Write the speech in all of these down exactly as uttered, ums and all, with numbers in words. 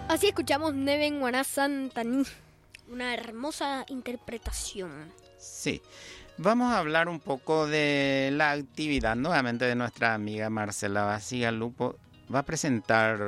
Así escuchamos Neven Guaná Santaní, una hermosa interpretación. Sí, vamos a hablar un poco de la actividad nuevamente de nuestra amiga Marcela Basigalupo. Va a presentar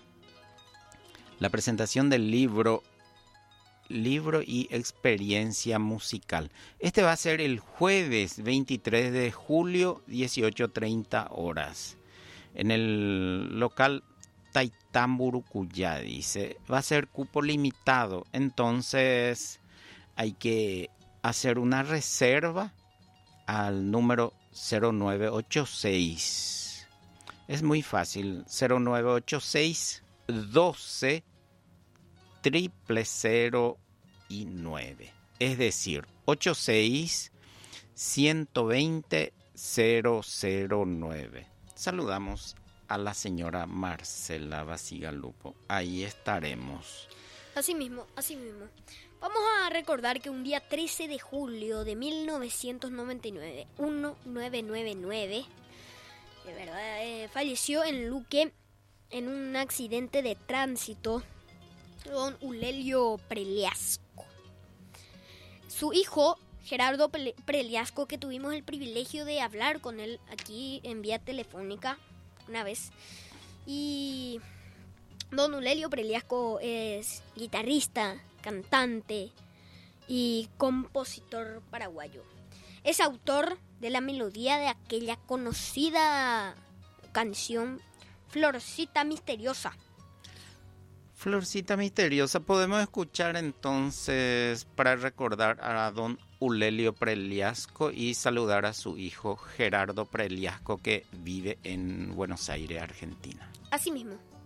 la presentación del libro Libro y experiencia musical. Este va a ser el jueves veintitrés de julio, dieciocho treinta horas, en el local Taitamburucuyá, dice. Va a ser cupo limitado, entonces hay que hacer una reserva al número cero nueve ocho seis. Es muy fácil, cero nueve ocho seis doce triple cero y nueve, es decir, ochenta y seis, ciento veinte, cero cero nueve. Saludamos a la señora Marcela Basigalupo. Ahí estaremos. Así mismo, así mismo. Vamos a recordar que un día trece de julio de mil novecientos noventa y nueve, mil novecientos noventa y nueve, de verdad, eh, falleció en Luque en un accidente de tránsito don Ulelio Preliasco. Su hijo, Gerardo Preliasco, que tuvimos el privilegio de hablar con él aquí en vía telefónica una vez. Y don Ulelio Preliasco es guitarrista, cantante y compositor paraguayo. Es autor de la melodía de aquella conocida canción Florcita Misteriosa. Florcita Misteriosa, podemos escuchar entonces para recordar a don Ulelio Preliasco y saludar a su hijo Gerardo Preliasco, que vive en Buenos Aires, Argentina. Así mismo.